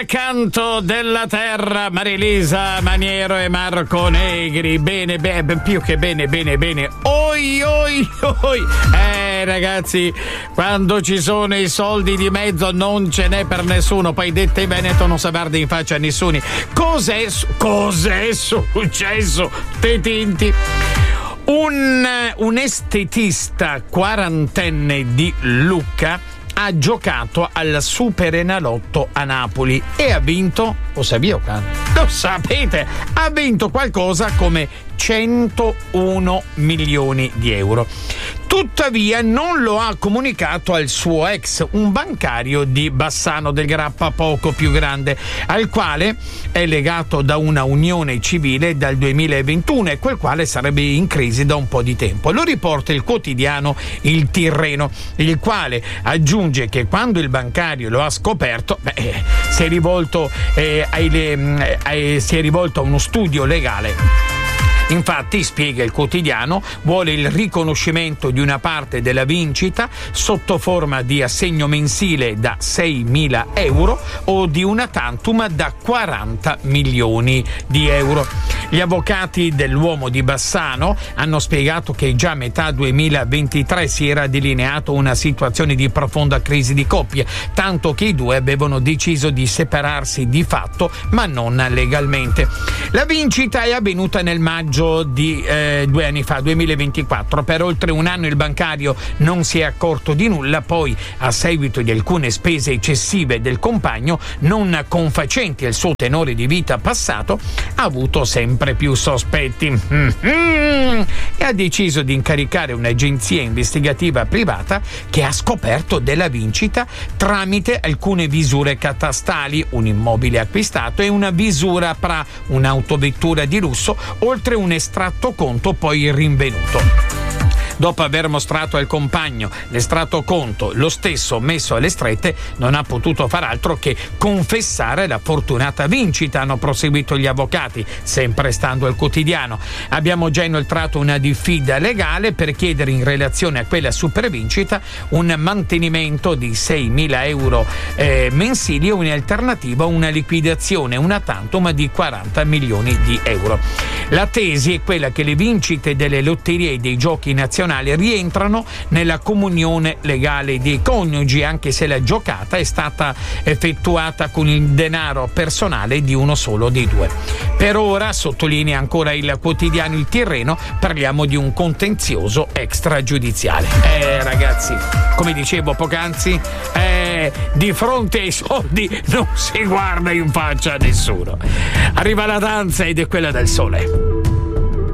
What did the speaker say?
Canto della Terra, Marilisa Maniero e Marco Negri. Bene, più che bene. Oi. Ragazzi, quando ci sono i soldi di mezzo non ce n'è per nessuno. Poi dette in Veneto non si guarda in faccia a nessuno. Cos'è successo? Te tinti. Un estetista quarantenne di Lucca ha giocato al Superenalotto a Napoli e ha vinto, lo sapete, ha vinto qualcosa come 101 milioni di euro. Tuttavia non lo ha comunicato al suo ex, un bancario di Bassano del Grappa, poco più grande, al quale è legato da una unione civile dal 2021 e quel quale sarebbe in crisi da un po' di tempo. Lo riporta il quotidiano Il Tirreno, il quale aggiunge che quando il bancario lo ha scoperto si è rivolto a uno studio legale. Infatti, spiega il quotidiano, vuole il riconoscimento di una parte della vincita sotto forma di assegno mensile da 6.000 euro o di una tantum da 40 milioni di euro. Gli avvocati dell'uomo di Bassano hanno spiegato che già a metà 2023 si era delineato una situazione di profonda crisi di coppia, tanto che i due avevano deciso di separarsi di fatto, ma non legalmente. La vincita è avvenuta nel maggio di 2 anni fa, 2024. Per oltre un anno il bancario non si è accorto di nulla, poi a seguito di alcune spese eccessive del compagno, non confacenti al suo tenore di vita passato, ha avuto sempre più sospetti e ha deciso di incaricare un'agenzia investigativa privata che ha scoperto della vincita tramite alcune visure catastali, un immobile acquistato e una visura pra un'autovettura di lusso, oltre un estratto conto poi rinvenuto. Dopo aver mostrato al compagno l'estratto conto, lo stesso messo alle strette, non ha potuto far altro che confessare la fortunata vincita, hanno proseguito gli avvocati, sempre stando al quotidiano. Abbiamo già inoltrato una diffida legale per chiedere in relazione a quella supervincita un mantenimento di 6.000 euro mensili o in alternativa una liquidazione, una tantum di 40 milioni di euro. La tesi è quella che le vincite delle lotterie e dei giochi nazionali rientrano nella comunione legale dei coniugi, anche se la giocata è stata effettuata con il denaro personale di uno solo dei due. Per ora, sottolinea ancora il quotidiano Il Tirreno, parliamo di un contenzioso extragiudiziale. Ragazzi, come dicevo poc'anzi, di fronte ai soldi non si guarda in faccia a nessuno. Arriva la danza ed è quella del sole.